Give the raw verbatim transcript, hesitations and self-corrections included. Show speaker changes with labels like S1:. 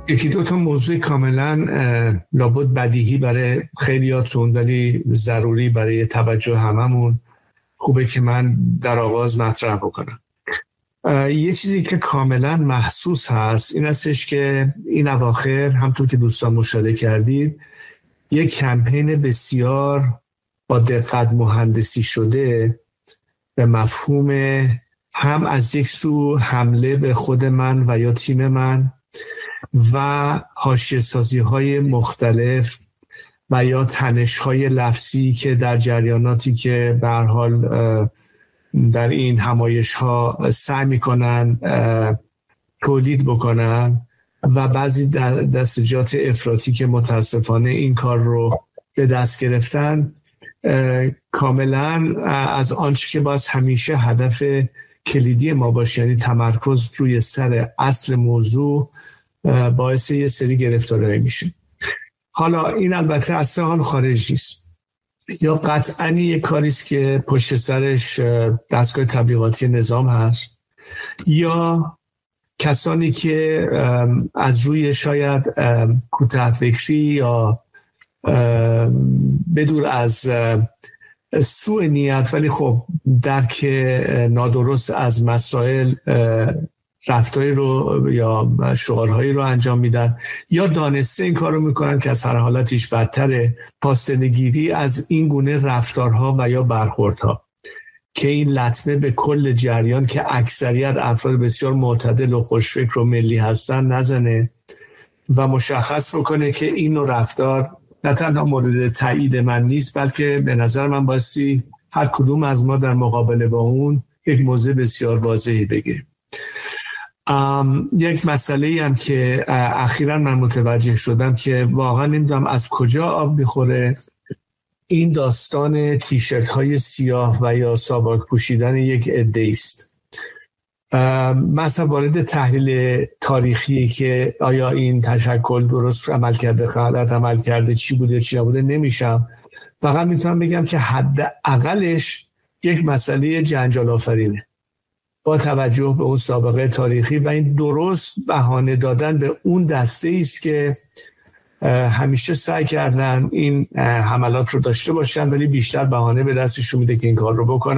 S1: یکی دو تا موضوع کاملا لابد بدیهی برای خیلیاتون ولی ضروری برای توجه هممون خوبه که من در آغاز مطرح بکنم. یه چیزی که کاملا محسوس هست این هستش که این اواخر همطور که دوستان مشاهده کردید یک کمپین بسیار با دقت مهندسی شده به مفهوم هم از یک سو حمله به خود من و یا تیم من و حاشیه‌سازی‌های مختلف و یا تنش‌های لفظی که در جریاناتی که به هر حال در این همایش‌ها سعی می‌کنن تولید بکنن و بعضی دستجات افراطی که متاسفانه این کار رو به دست گرفتن کاملا از آنچه که باز همیشه هدف کلیدی ما باشه، یعنی تمرکز روی سر اصل موضوع، باعث یه سری گرفتاری میشه. حالا این البته از حال خارج نیست، یا قطعاً یک کاریست که پشت سرش دستگاه تبلیغاتی نظام هست یا کسانی که از روی شاید کوتاه فکری یا بدور از سوء نیت ولی خب درک نادرست از مسائل رفتاری رو یا شعارهایی رو انجام میدن یا دانسته این کار رو میکنن که از هر حالتیش بدتره، فاصله‌گیری از این گونه رفتارها و یا برخوردها که این لطمه به کل جریان که اکثریت افراد بسیار معتدل و خوشفکر و ملی هستن نزنه و مشخص بکنه که این نوع رفتار نه تنها مورد تایید من نیست بلکه به نظر من بایستی هر کدوم از ما در مقابله با اون یک موضع بسیار واضحی بگیریم. یک مسئله هم که اخیراً من متوجه شدم که واقعا نمیدونم از کجا آب میخوره، این داستان تیشرت های سیاه و یا ساواک پوشیدن یک عده است. مثلا وارد تحلیل تاریخی که آیا این تشکل درست عمل کرده، غلط عمل کرده، چی بوده چی نبوده نمیشم، فقط میتونم بگم که حد اقلش یک مسئله جنجال آفرینه با توجه به اون سابقه تاریخی و این درست بهانه دادن به اون دسته است که همیشه سعی کردن این حملات رو داشته باشن ولی بیشتر بهانه به دستشون میده که این کار رو بکنن.